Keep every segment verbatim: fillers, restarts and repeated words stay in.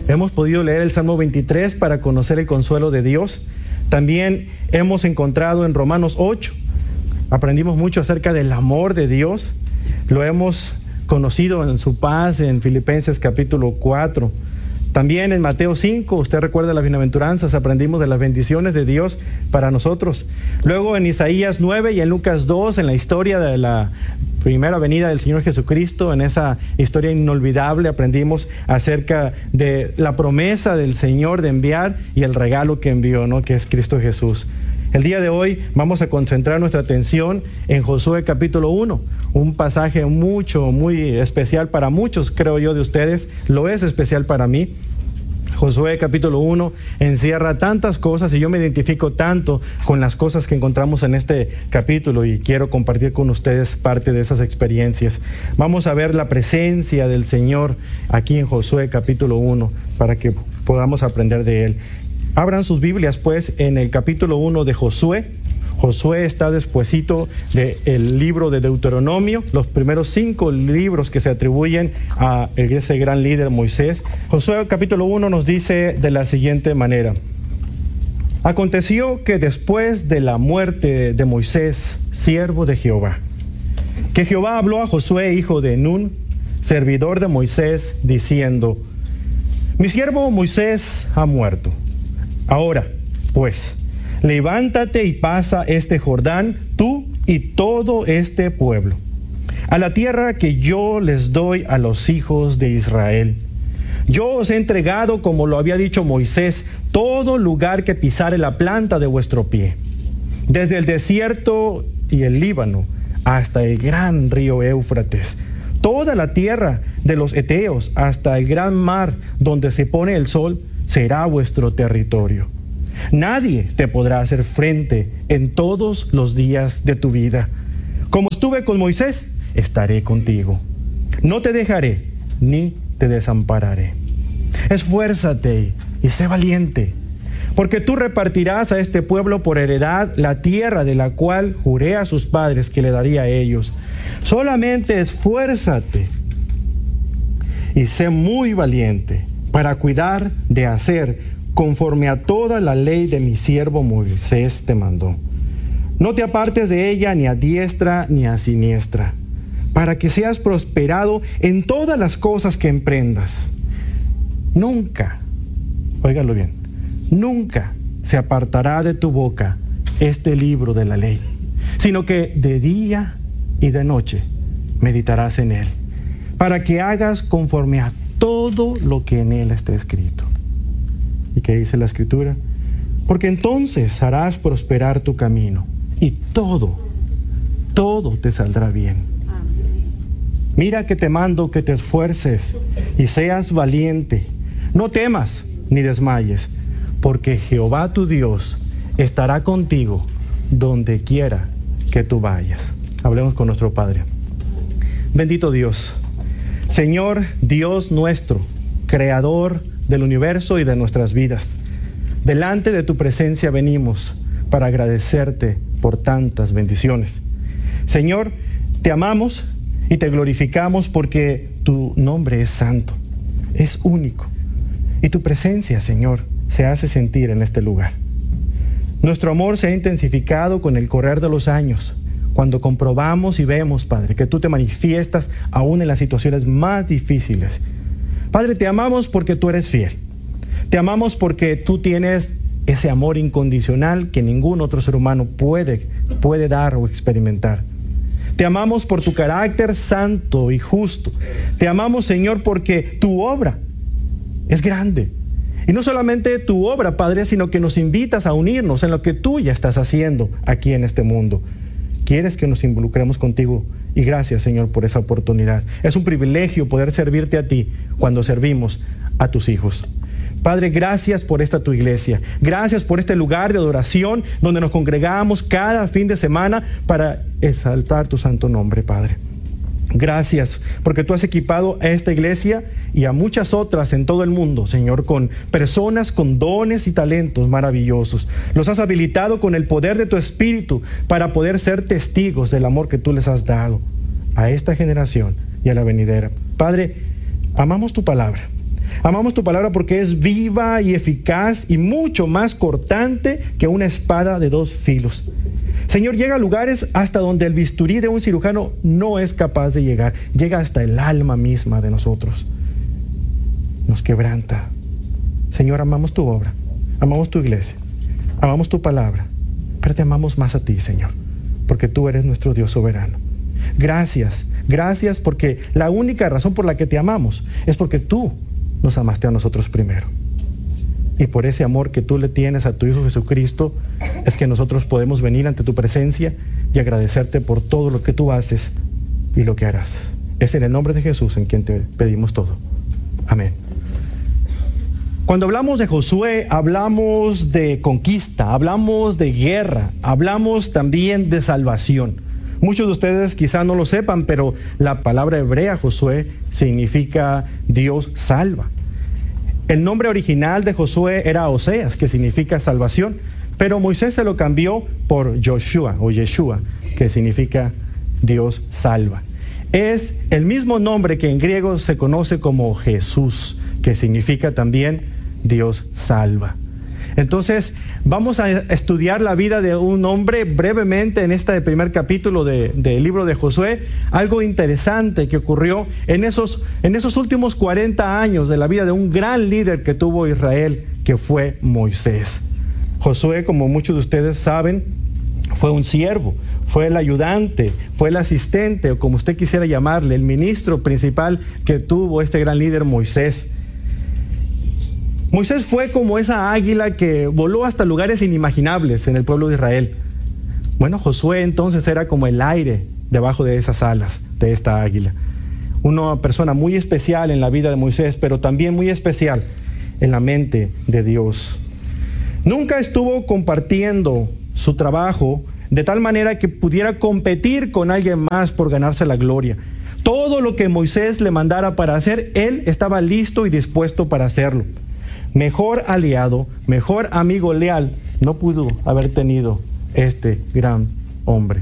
Hemos podido leer el Salmo veintitrés para conocer el consuelo de Dios. También hemos encontrado en Romanos ocho, aprendimos mucho acerca del amor de Dios. Lo hemos conocido en su paz en Filipenses capítulo cuatro. También en Mateo cinco, usted recuerda las bienaventuranzas, aprendimos de las bendiciones de Dios para nosotros. Luego en Isaías nueve y en Lucas dos, en la historia de la primera venida del Señor Jesucristo, en esa historia inolvidable, aprendimos acerca de la promesa del Señor de enviar y el regalo que envió, ¿no?, que es Cristo Jesús. El día de hoy vamos a concentrar nuestra atención en Josué capítulo uno, un pasaje mucho, muy especial para muchos, creo yo, de ustedes, lo es especial para mí. Josué capítulo uno encierra tantas cosas y yo me identifico tanto con las cosas que encontramos en este capítulo y quiero compartir con ustedes parte de esas experiencias. Vamos a ver la presencia del Señor aquí en Josué capítulo uno para que podamos aprender de Él. Abran sus Biblias pues en el capítulo uno de Josué. Josué está despuesito del libro de Deuteronomio, los primeros cinco libros que se atribuyen a ese gran líder Moisés. Josué capítulo uno nos dice de la siguiente manera: aconteció que después de la muerte de Moisés, siervo de Jehová, que Jehová habló a Josué, hijo de Nun, servidor de Moisés, diciendo: mi siervo Moisés ha muerto. Ahora, pues, levántate y pasa este Jordán, tú y todo este pueblo, a la tierra que yo les doy a los hijos de Israel. Yo os he entregado, como lo había dicho Moisés, todo lugar que pisare la planta de vuestro pie, desde el desierto y el Líbano hasta el gran río Éufrates, toda la tierra de los heteos hasta el gran mar donde se pone el sol, será vuestro territorio. Nadie te podrá hacer frente en todos los días de tu vida. Como estuve con Moisés, estaré contigo. No te dejaré ni te desampararé. Esfuérzate y sé valiente, porque tú repartirás a este pueblo por heredad la tierra de la cual juré a sus padres que le daría a ellos. Solamente esfuérzate y sé muy valiente para cuidar de hacer conforme a toda la ley de mi siervo Moisés te mandó. No te apartes de ella ni a diestra ni a siniestra, para que seas prosperado en todas las cosas que emprendas. Nunca, óigalo bien, nunca se apartará de tu boca este libro de la ley, sino que de día y de noche meditarás en él, para que hagas conforme a todo lo que en él está escrito. ¿Y qué dice la Escritura? Porque entonces harás prosperar tu camino y todo, todo te saldrá bien. Mira que te mando que te esfuerces y seas valiente. No temas ni desmayes, porque Jehová tu Dios estará contigo donde quiera que tú vayas. Hablemos con nuestro Padre. Bendito Dios, Señor Dios nuestro, Creador del universo y de nuestras vidas. Delante de tu presencia venimos para agradecerte por tantas bendiciones. Señor, te amamos y te glorificamos porque tu nombre es santo, es único. Y tu presencia, Señor, se hace sentir en este lugar. Nuestro amor se ha intensificado con el correr de los años, cuando comprobamos y vemos, Padre, que tú te manifiestas aún en las situaciones más difíciles. Padre, te amamos porque tú eres fiel. Te amamos porque tú tienes ese amor incondicional que ningún otro ser humano puede, puede dar o experimentar. Te amamos por tu carácter santo y justo. Te amamos, Señor, porque tu obra es grande. Y no solamente tu obra, Padre, sino que nos invitas a unirnos en lo que tú ya estás haciendo aquí en este mundo. Quieres que nos involucremos contigo y gracias, Señor, por esa oportunidad. Es un privilegio poder servirte a ti cuando servimos a tus hijos. Padre, gracias por esta tu iglesia. Gracias por este lugar de adoración donde nos congregamos cada fin de semana para exaltar tu santo nombre, Padre. Gracias porque tú has equipado a esta iglesia y a muchas otras en todo el mundo, Señor, con personas con dones y talentos maravillosos. Los has habilitado con el poder de tu Espíritu para poder ser testigos del amor que tú les has dado a esta generación y a la venidera. Padre, amamos tu palabra. Amamos tu palabra porque es viva y eficaz y mucho más cortante que una espada de dos filos. Señor, llega a lugares hasta donde el bisturí de un cirujano no es capaz de llegar. Llega hasta el alma misma de nosotros. Nos quebranta. Señor, amamos tu obra, amamos tu iglesia, amamos tu palabra, pero te amamos más a ti, Señor, porque tú eres nuestro Dios soberano. Gracias, gracias porque la única razón por la que te amamos es porque tú nos amaste a nosotros primero. Y por ese amor que tú le tienes a tu Hijo Jesucristo, es que nosotros podemos venir ante tu presencia y agradecerte por todo lo que tú haces y lo que harás. Es en el nombre de Jesús en quien te pedimos todo. Amén. Cuando hablamos de Josué, hablamos de conquista, hablamos de guerra, hablamos también de salvación. Muchos de ustedes quizás no lo sepan, pero la palabra hebrea Josué significa Dios salva. El nombre original de Josué era Oseas, que significa salvación, pero Moisés se lo cambió por Joshua o Yeshua, que significa Dios salva. Es el mismo nombre que en griego se conoce como Jesús, que significa también Dios salva. Entonces, vamos a estudiar la vida de un hombre brevemente en este primer capítulo de, del libro de Josué. Algo interesante que ocurrió en esos, en esos últimos cuarenta años de la vida de un gran líder que tuvo Israel, que fue Moisés. Josué, como muchos de ustedes saben, fue un siervo, fue el ayudante, fue el asistente, o como usted quisiera llamarle, el ministro principal que tuvo este gran líder Moisés. Moisés fue como esa águila que voló hasta lugares inimaginables en el pueblo de Israel. Bueno, Josué entonces era como el aire debajo de esas alas de esta águila. Una persona muy especial en la vida de Moisés, pero también muy especial en la mente de Dios. Nunca estuvo compartiendo su trabajo de tal manera que pudiera competir con alguien más por ganarse la gloria. Todo lo que Moisés le mandara para hacer, él estaba listo y dispuesto para hacerlo. Mejor aliado, mejor amigo leal, no pudo haber tenido este gran hombre.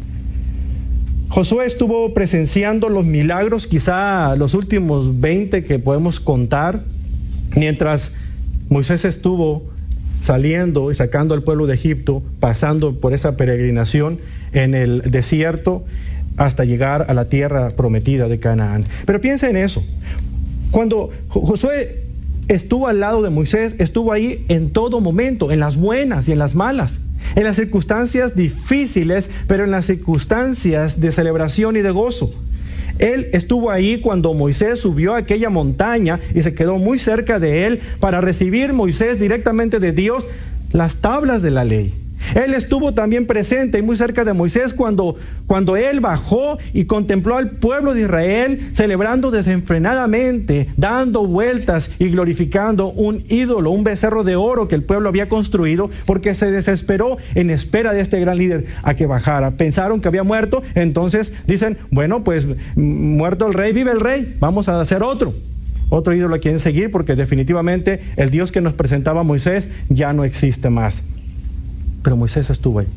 Josué estuvo presenciando los milagros, quizá los últimos veinte que podemos contar, mientras Moisés estuvo saliendo y sacando al pueblo de Egipto, pasando por esa peregrinación en el desierto hasta llegar a la tierra prometida de Canaán. Pero piensa en eso. Cuando Josué estuvo al lado de Moisés, estuvo ahí en todo momento, en las buenas y en las malas, en las circunstancias difíciles, pero en las circunstancias de celebración y de gozo. Él estuvo ahí cuando Moisés subió a aquella montaña y se quedó muy cerca de él para recibir Moisés directamente de Dios las tablas de la ley. Él estuvo también presente y muy cerca de Moisés cuando, cuando él bajó y contempló al pueblo de Israel celebrando desenfrenadamente, dando vueltas y glorificando un ídolo, un becerro de oro que el pueblo había construido, porque se desesperó en espera de este gran líder a que bajara. Pensaron que había muerto, entonces dicen, bueno, pues muerto el rey, vive el rey, vamos a hacer otro. Otro ídolo a quien seguir, porque definitivamente el Dios que nos presentaba Moisés ya no existe más. Pero Moisés estuvo ahí.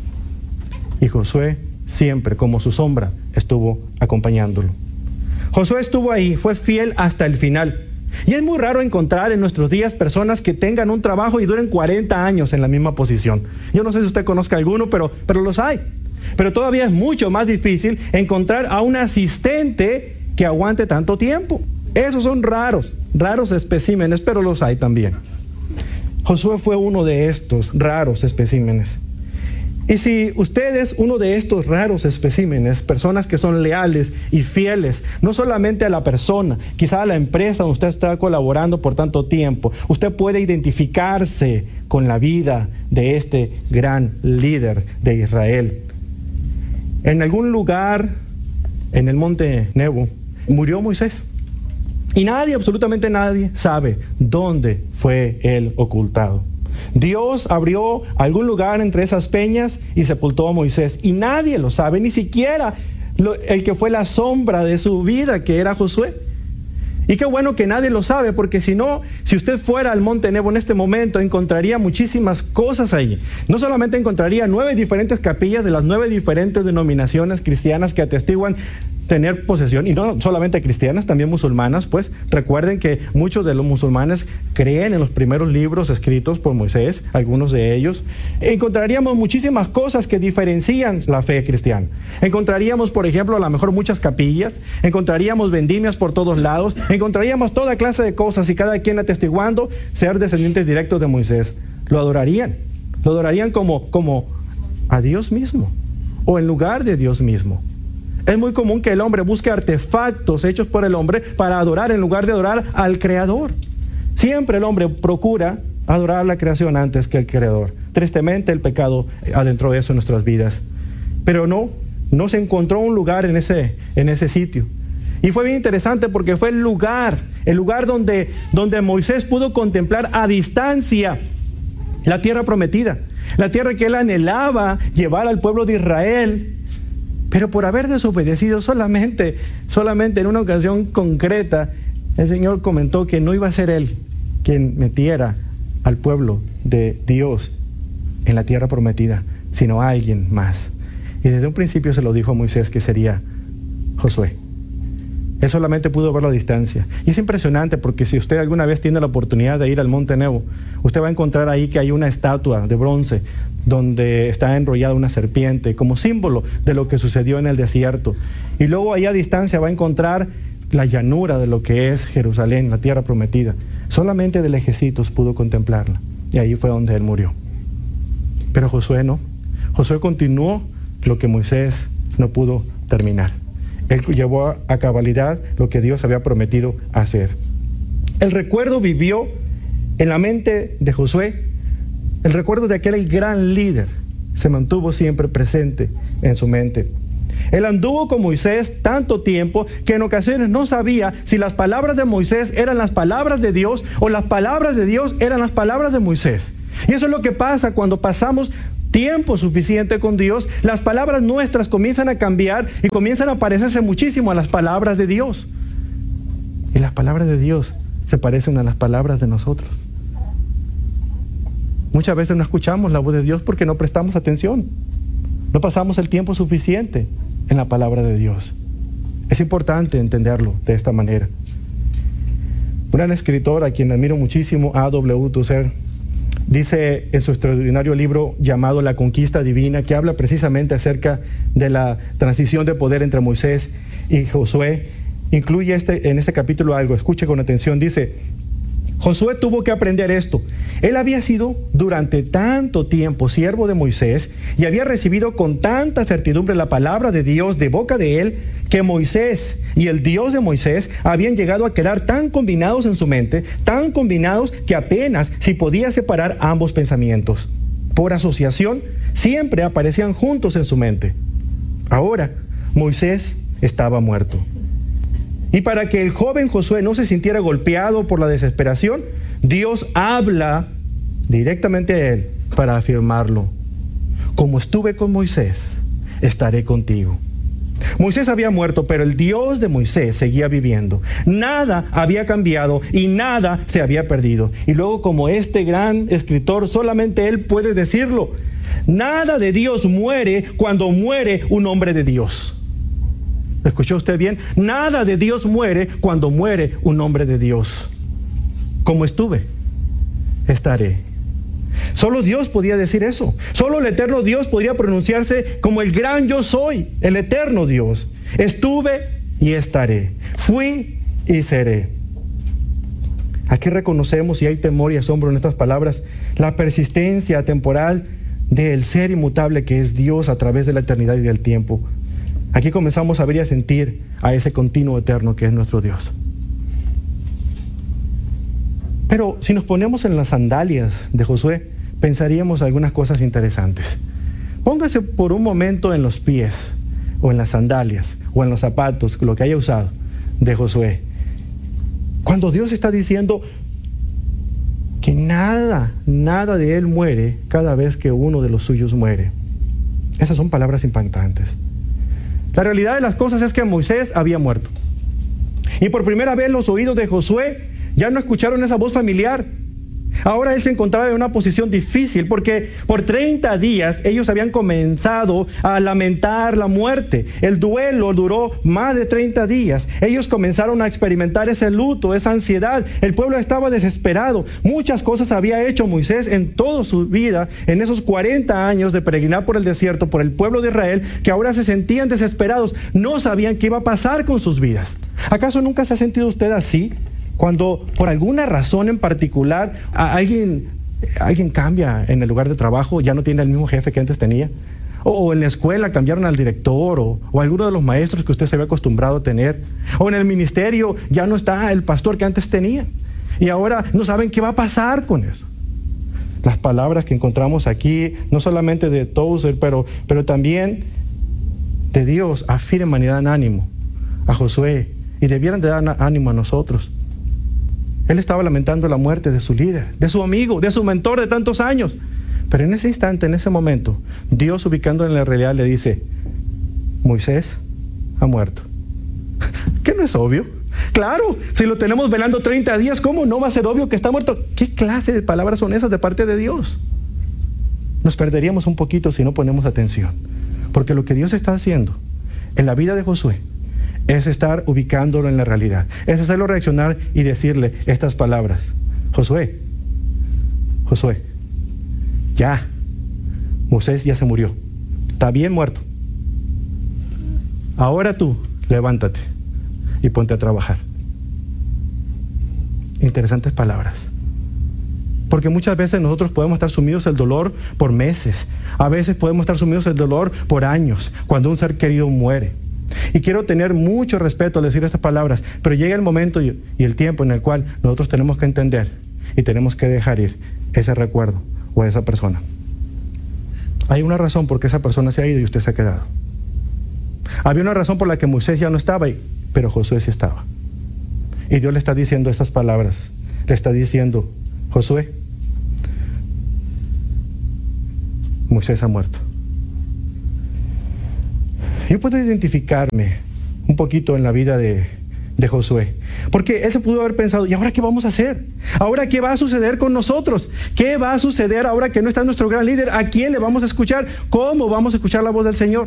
Y Josué siempre, como su sombra, estuvo acompañándolo. Josué estuvo ahí, fue fiel hasta el final. Y es muy raro encontrar en nuestros días personas que tengan un trabajo y duren cuarenta años en la misma posición. Yo no sé si usted conozca alguno, pero, pero los hay. Pero todavía es mucho más difícil encontrar a un asistente que aguante tanto tiempo. Esos son raros, raros especímenes, pero los hay también. Josué fue uno de estos raros especímenes. Y si usted es uno de estos raros especímenes, personas que son leales y fieles, no solamente a la persona, quizá a la empresa donde usted está colaborando por tanto tiempo, usted puede identificarse con la vida de este gran líder de Israel. En algún lugar, en el monte Nebo, murió Moisés. Y nadie, absolutamente nadie, sabe dónde fue él ocultado. Dios abrió algún lugar entre esas peñas y sepultó a Moisés. Y nadie lo sabe, ni siquiera lo, el que fue la sombra de su vida, que era Josué. Y qué bueno que nadie lo sabe, porque si no, si usted fuera al monte Nebo en este momento, encontraría muchísimas cosas allí. No solamente encontraría nueve diferentes capillas de las nueve diferentes denominaciones cristianas que atestiguan tener posesión, y no solamente cristianas, también musulmanas, pues recuerden que muchos de los musulmanes creen en los primeros libros escritos por Moisés, algunos de ellos. Encontraríamos muchísimas cosas que diferencian la fe cristiana. Encontraríamos, por ejemplo, a lo mejor muchas capillas, encontraríamos vendimias por todos lados, encontraríamos toda clase de cosas, y cada quien atestiguando ser descendientes directos de Moisés. Lo adorarían, lo adorarían como, como a Dios mismo, o en lugar de Dios mismo. Es muy común que el hombre busque artefactos hechos por el hombre para adorar en lugar de adorar al Creador. Siempre el hombre procura adorar la creación antes que el Creador. Tristemente el pecado adentró eso en nuestras vidas. Pero no, no se encontró un lugar en ese, en ese sitio. Y fue bien interesante porque fue el lugar, el lugar donde, donde Moisés pudo contemplar a distancia la tierra prometida, la tierra que él anhelaba llevar al pueblo de Israel. Pero por haber desobedecido solamente, solamente en una ocasión concreta, el Señor comentó que no iba a ser Él quien metiera al pueblo de Dios en la tierra prometida, sino a alguien más. Y desde un principio se lo dijo a Moisés que sería Josué. Él solamente pudo verlo a distancia. Y es impresionante porque si usted alguna vez tiene la oportunidad de ir al Monte Nebo, usted va a encontrar ahí que hay una estatua de bronce donde está enrollada una serpiente como símbolo de lo que sucedió en el desierto. Y luego ahí a distancia va a encontrar la llanura de lo que es Jerusalén, la tierra prometida. Solamente de lejecitos pudo contemplarla. Y ahí fue donde él murió. Pero Josué no. Josué continuó lo que Moisés no pudo terminar. Él llevó a cabalidad lo que Dios había prometido hacer. El recuerdo vivió en la mente de Josué. El recuerdo de aquel gran líder se mantuvo siempre presente en su mente. Él anduvo con Moisés tanto tiempo que en ocasiones no sabía si las palabras de Moisés eran las palabras de Dios o las palabras de Dios eran las palabras de Moisés. Y eso es lo que pasa cuando pasamos tiempo suficiente con Dios. Las palabras nuestras comienzan a cambiar y comienzan a parecerse muchísimo a las palabras de Dios. Y las palabras de Dios se parecen a las palabras de nosotros. Muchas veces no escuchamos la voz de Dios porque no prestamos atención. No pasamos el tiempo suficiente en la palabra de Dios. Es importante entenderlo de esta manera. Un gran escritor a quien admiro muchísimo, A W Tozer, dice en su extraordinario libro llamado La Conquista Divina, que habla precisamente acerca de la transición de poder entre Moisés y Josué. Incluye este, en este capítulo algo, escuche con atención, dice: Josué tuvo que aprender esto. Él había sido durante tanto tiempo siervo de Moisés y había recibido con tanta certidumbre la palabra de Dios de boca de él, que Moisés y el Dios de Moisés habían llegado a quedar tan combinados en su mente, tan combinados que apenas si podía separar ambos pensamientos. Por asociación, siempre aparecían juntos en su mente. Ahora, Moisés estaba muerto. Y para que el joven Josué no se sintiera golpeado por la desesperación, Dios habla directamente a él para afirmarlo. Como estuve con Moisés, estaré contigo. Moisés había muerto, pero el Dios de Moisés seguía viviendo. Nada había cambiado y nada se había perdido. Y luego, como este gran escritor, solamente él puede decirlo: nada de Dios muere cuando muere un hombre de Dios. ¿Escuchó usted bien? Nada de Dios muere cuando muere un hombre de Dios. Como estuve, estaré. Solo Dios podía decir eso. Solo el eterno Dios podría pronunciarse como el gran yo soy, el eterno Dios. Estuve y estaré. Fui y seré. Aquí reconocemos, y hay temor y asombro en estas palabras, la persistencia temporal del ser inmutable que es Dios a través de la eternidad y del tiempo. Aquí comenzamos a ver y a sentir a ese continuo eterno que es nuestro Dios. Pero si nos ponemos en las sandalias de Josué, pensaríamos algunas cosas interesantes. Póngase por un momento en los pies, o en las sandalias, o en los zapatos, lo que haya usado de Josué. Cuando Dios está diciendo que nada, nada de él muere cada vez que uno de los suyos muere. Esas son palabras impactantes. La realidad de las cosas es que Moisés había muerto. Y por primera vez los oídos de Josué ya no escucharon esa voz familiar. Ahora él se encontraba en una posición difícil porque por treinta días ellos habían comenzado a lamentar la muerte. El duelo duró más de treinta días. Ellos comenzaron a experimentar ese luto, esa ansiedad. El pueblo estaba desesperado. Muchas cosas había hecho Moisés en toda su vida, en esos cuarenta años de peregrinar por el desierto, por el pueblo de Israel, que ahora se sentían desesperados. No sabían qué iba a pasar con sus vidas. ¿Acaso nunca se ha sentido usted así? Cuando por alguna razón en particular a alguien, alguien cambia en el lugar de trabajo, ya no tiene el mismo jefe que antes tenía, o, o en la escuela cambiaron al director, o, o alguno de los maestros que usted se había acostumbrado a tener, o en el ministerio ya no está el pastor que antes tenía, y ahora no saben qué va a pasar con eso. Las palabras que encontramos aquí, no solamente de Tozer, pero, pero también de Dios, afirman y dan ánimo a Josué, y debieran de dar ánimo a nosotros. Él estaba lamentando la muerte de su líder, de su amigo, de su mentor de tantos años. Pero en ese instante, en ese momento, Dios, ubicándolo en la realidad, le dice: Moisés ha muerto. ¿Qué no es obvio? Claro, si lo tenemos velando treinta días, ¿cómo no va a ser obvio que está muerto? ¿Qué clase de palabras son esas de parte de Dios? Nos perderíamos un poquito si no ponemos atención. Porque lo que Dios está haciendo en la vida de Josué es estar ubicándolo en la realidad, es hacerlo reaccionar y decirle estas palabras: Josué, Josué, ya, Moisés ya se murió, está bien muerto. Ahora tú, levántate y ponte a trabajar. Interesantes palabras. Porque muchas veces nosotros podemos estar sumidos en el dolor por meses, a veces podemos estar sumidos en el dolor por años, cuando un ser querido muere. Y quiero tener mucho respeto al decir estas palabras, pero llega el momento y, y el tiempo en el cual nosotros tenemos que entender y tenemos que dejar ir ese recuerdo o a esa persona. Hay una razón por qué esa persona se ha ido y usted se ha quedado. Había una razón por la que Moisés ya no estaba, y, pero Josué sí estaba. Y Dios le está diciendo estas palabras. Le está diciendo: Josué, Moisés ha muerto. Yo puedo identificarme un poquito en la vida de, de Josué, porque él se pudo haber pensado: ¿y ahora qué vamos a hacer? ¿Ahora qué va a suceder con nosotros? ¿Qué va a suceder ahora que no está nuestro gran líder? ¿A quién le vamos a escuchar? ¿Cómo vamos a escuchar la voz del Señor?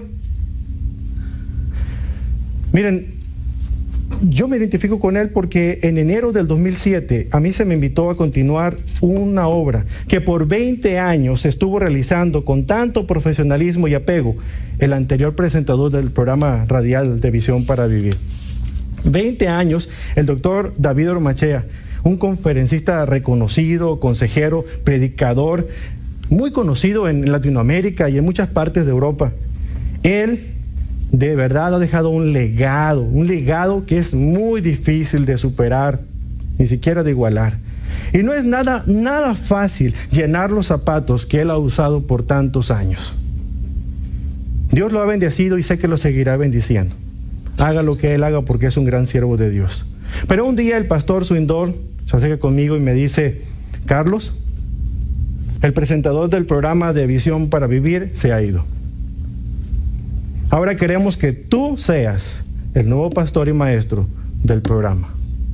Miren, yo me identifico con él porque en enero del dos mil siete a mí se me invitó a continuar una obra que por veinte años se estuvo realizando con tanto profesionalismo y apego el anterior presentador del programa radial de Visión para Vivir. veinte años, el doctor David Ormachea, un conferencista reconocido, consejero, predicador, muy conocido en Latinoamérica y en muchas partes de Europa. Él de verdad ha dejado un legado, un legado que es muy difícil de superar, ni siquiera de igualar. Y no es nada, nada fácil llenar los zapatos que él ha usado por tantos años. Dios lo ha bendecido y sé que lo seguirá bendiciendo. Haga lo que él haga porque es un gran siervo de Dios. Pero un día el pastor Swindon se acerca conmigo y me dice: Carlos, el presentador del programa de Visión para Vivir se ha ido. Ahora queremos que tú seas el nuevo pastor y maestro del programa.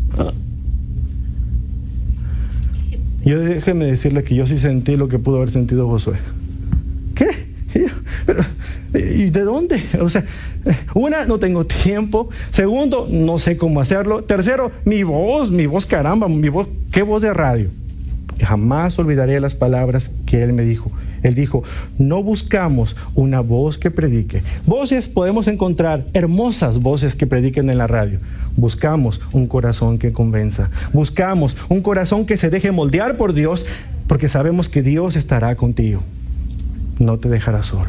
Yo déjeme decirle que yo sí sentí lo que pudo haber sentido Josué. ¿Qué? Pero, ¿y de dónde? O sea, una, no tengo tiempo. Segundo, no sé cómo hacerlo. Tercero, mi voz, mi voz, caramba, mi voz, ¿qué voz de radio? Jamás olvidaré las palabras que él me dijo. Él dijo: no buscamos una voz que predique. Voces podemos encontrar, hermosas voces que prediquen en la radio. Buscamos un corazón que convenza. Buscamos un corazón que se deje moldear por Dios, porque sabemos que Dios estará contigo. No te dejará solo.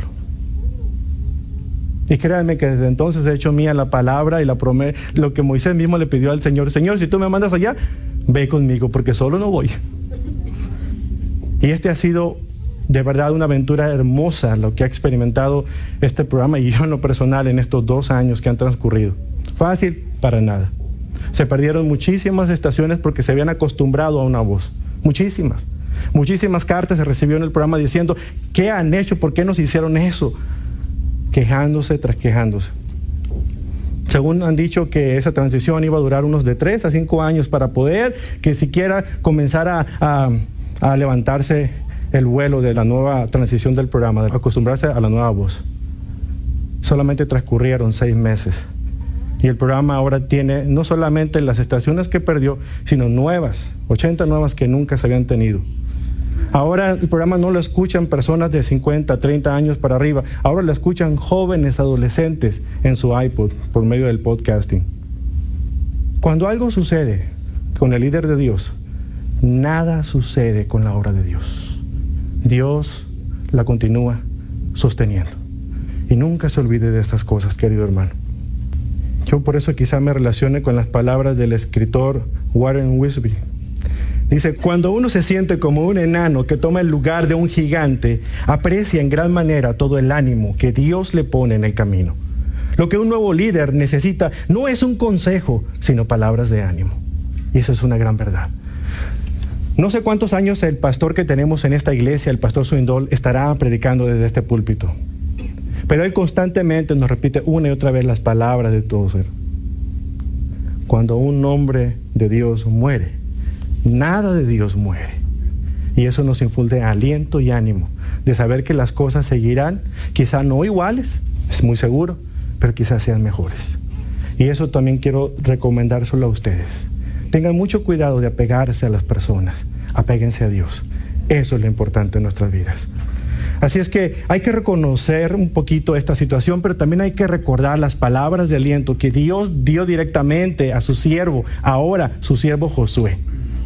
Y créanme que desde entonces he hecho mía la palabra y la promesa, lo que Moisés mismo le pidió al Señor: Señor, si tú me mandas allá, ve conmigo, porque solo no voy. Y este ha sido de verdad una aventura hermosa lo que ha experimentado este programa y yo en lo personal en estos dos años que han transcurrido. Fácil para nada. Se perdieron muchísimas estaciones porque se habían acostumbrado a una voz. Muchísimas. Muchísimas cartas se recibió en el programa diciendo: ¿qué han hecho? ¿Por qué nos hicieron eso? Quejándose tras quejándose. Según han dicho que esa transición iba a durar unos de tres a cinco años para poder que siquiera comenzar a, a a levantarse el vuelo de la nueva transición del programa, de acostumbrarse a la nueva voz. Solamente transcurrieron seis meses. Y el programa ahora tiene no solamente las estaciones que perdió, sino nuevas, ochenta nuevas que nunca se habían tenido. Ahora el programa no lo escuchan personas de cincuenta, treinta años para arriba. Ahora lo escuchan jóvenes, adolescentes en su iPod por medio del podcasting. Cuando algo sucede con el líder de Dios, nada sucede con la obra de Dios. Dios la continúa sosteniendo. Y nunca se olvide de estas cosas, querido hermano. Yo por eso quizá me relacione con las palabras del escritor Warren Wiersbe. Dice, cuando uno se siente como un enano que toma el lugar de un gigante, aprecia en gran manera todo el ánimo que Dios le pone en el camino. Lo que un nuevo líder necesita no es un consejo, sino palabras de ánimo. Y eso es una gran verdad. No sé cuántos años el pastor que tenemos en esta iglesia, el pastor Swindoll, estará predicando desde este púlpito. Pero él constantemente nos repite una y otra vez las palabras de todo ser. Cuando un hombre de Dios muere, nada de Dios muere. Y eso nos infunde aliento y ánimo de saber que las cosas seguirán, quizá no iguales, es muy seguro, pero quizás sean mejores. Y eso también quiero recomendárselo a ustedes. Tengan mucho cuidado de apegarse a las personas, apéguense a Dios. Eso es lo importante en nuestras vidas. Así es que hay que reconocer un poquito esta situación, pero también hay que recordar las palabras de aliento que Dios dio directamente a su siervo, ahora su siervo Josué.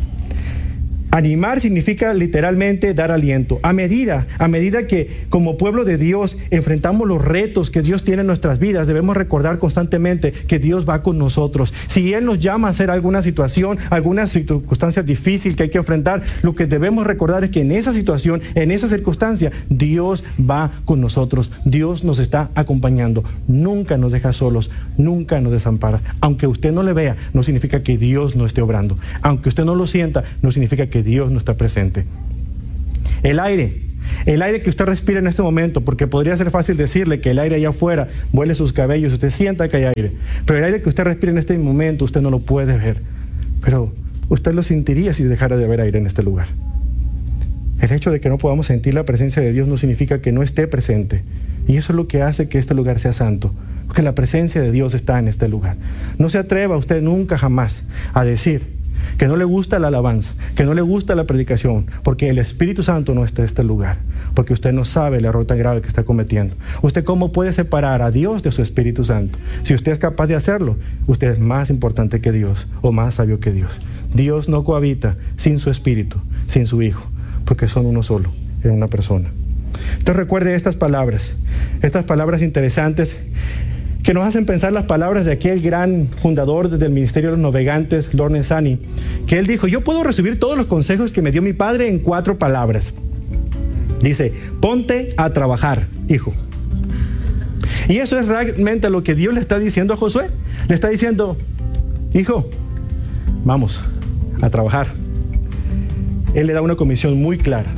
Animar significa literalmente dar aliento. A medida, a medida que como pueblo de Dios enfrentamos los retos que Dios tiene en nuestras vidas, debemos recordar constantemente que Dios va con nosotros. Si Él nos llama a hacer alguna situación, alguna circunstancia difícil que hay que enfrentar, lo que debemos recordar es que en esa situación, en esa circunstancia, Dios va con nosotros. Dios nos está acompañando. Nunca nos deja solos, nunca nos desampara. Aunque usted no le vea, no significa que Dios no esté obrando. Aunque usted no lo sienta, no significa que Dios no está presente. El aire, el aire que usted respira en este momento, porque podría ser fácil decirle que el aire allá afuera vuele sus cabellos, usted sienta que hay aire, pero el aire que usted respira en este momento usted no lo puede ver, pero usted lo sentiría si dejara de haber aire en este lugar. El hecho de que no podamos sentir la presencia de Dios no significa que no esté presente, y eso es lo que hace que este lugar sea santo, porque la presencia de Dios está en este lugar. No se atreva usted nunca jamás a decir que no le gusta la alabanza, que no le gusta la predicación, porque el Espíritu Santo no está en este lugar, porque usted no sabe el error tan grave que está cometiendo. ¿Usted cómo puede separar a Dios de su Espíritu Santo? Si usted es capaz de hacerlo, usted es más importante que Dios, o más sabio que Dios. Dios no cohabita sin su Espíritu, sin su Hijo, porque son uno solo, en una persona. Entonces recuerde estas palabras, estas palabras interesantes, que nos hacen pensar las palabras de aquel gran fundador del Ministerio de los Navegantes, Lord Nessani, que él dijo, yo puedo resumir todos los consejos que me dio mi padre en cuatro palabras. Dice, ponte a trabajar, hijo. Y eso es realmente lo que Dios le está diciendo a Josué. Le está diciendo, hijo, vamos a trabajar. Él le da una comisión muy clara.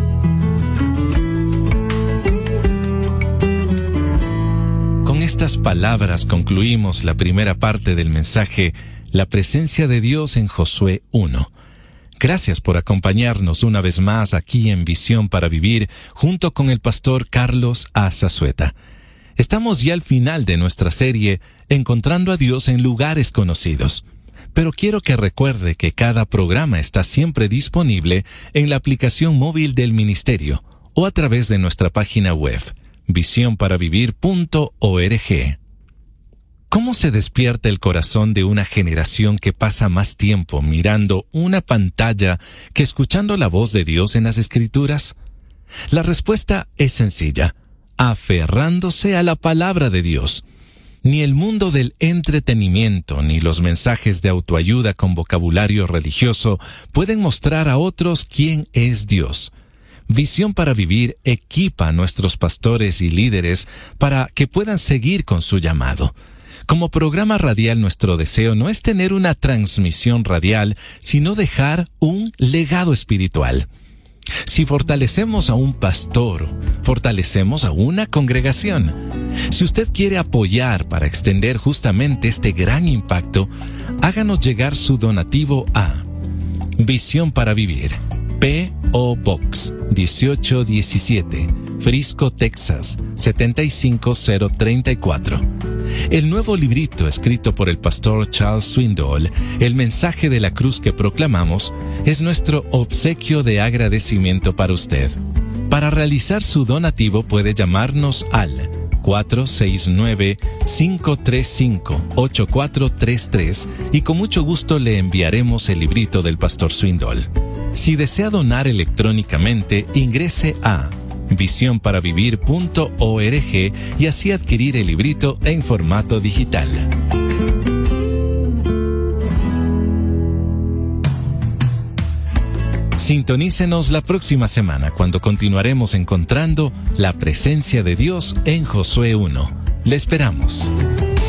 Con estas palabras concluimos la primera parte del mensaje La presencia de Dios en Josué uno. Gracias por acompañarnos una vez más aquí en Visión para Vivir junto con el pastor Carlos A. Zazueta. Estamos ya al final de nuestra serie Encontrando a Dios en lugares conocidos. Pero quiero que recuerde que cada programa está siempre disponible en la aplicación móvil del ministerio o a través de nuestra página web visión para vivir punto org. ¿Cómo se despierta el corazón de una generación que pasa más tiempo mirando una pantalla que escuchando la voz de Dios en las Escrituras? La respuesta es sencilla: aferrándose a la palabra de Dios. Ni el mundo del entretenimiento ni los mensajes de autoayuda con vocabulario religioso pueden mostrar a otros quién es Dios. Visión para Vivir equipa a nuestros pastores y líderes para que puedan seguir con su llamado. Como programa radial, nuestro deseo no es tener una transmisión radial, sino dejar un legado espiritual. Si fortalecemos a un pastor, fortalecemos a una congregación. Si usted quiere apoyar para extender justamente este gran impacto, háganos llegar su donativo a Visión para Vivir, P O Box dieciocho diecisiete, Frisco, Texas setenta y cinco cero treinta y cuatro. El nuevo librito escrito por el pastor Charles Swindoll, El mensaje de la cruz que proclamamos, es nuestro obsequio de agradecimiento para usted. Para realizar su donativo puede llamarnos al cuatro seis nueve, cinco tres cinco, ocho cuatro tres tres y con mucho gusto le enviaremos el librito del pastor Swindoll. Si desea donar electrónicamente, ingrese a visión para vivir punto org y así adquirir el librito en formato digital. Sintonícenos la próxima semana cuando continuaremos encontrando la presencia de Dios en Josué uno. Le esperamos.